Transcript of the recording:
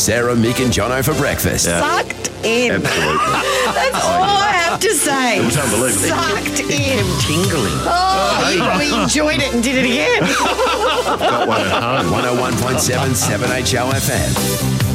Sarah, Mick and Jono for breakfast. Sucked in. Absolutely. That's all I have to say. It was unbelievable. Sucked in. Tingling. Oh, we enjoyed it and did it again. Got one at home. 101.7 7HO FM.